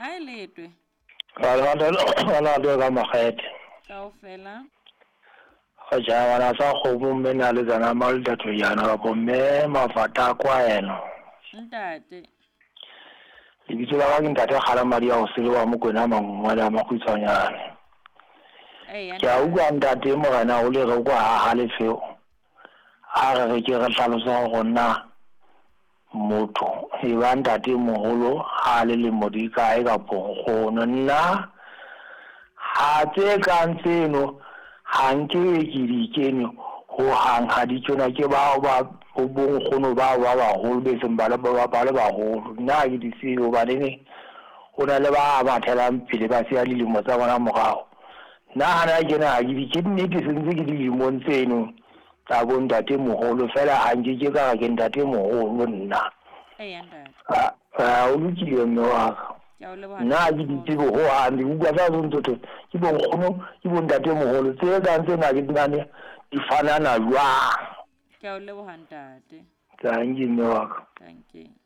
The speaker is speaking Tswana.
Ai letwe. Ana do ka makgethe. Kaofela. Ga ja bana sa go bomme na le tsana malda to yana ga bomme mafata kwa eno. Ntate. Lebitso la ga ntate gala madi a o sele wa mokwena mangwala a makhutsanyana. Ke a utlwa ntate morena o le re kwa ha le feo. A re ke re tlhalosa go nna motho e ba ntate mogolo ha le modi kae ka go nna ha tse ka ntseno ha nke ke di kene ho hang ha di tsona ke ba bo gono ba holo be seng ba le holo nna ke di seo ba ne o na le ba thelang pele ba se a dilemo tsa bona mogao nna hana ke na ke di ke nnete sentse ke dilemo tseno tsa bo ntate mogolo fela ha nke ke ka ke ntate mogolo nna o lokile mme wa ka nna ke ditsebo ho handi o bua tsa ntotho ke bo nkgono ke bo ntate mogolo tse ka ntse na ke dinane di fanana jwang ke a o leboha ntate thank you mme wa ka thank you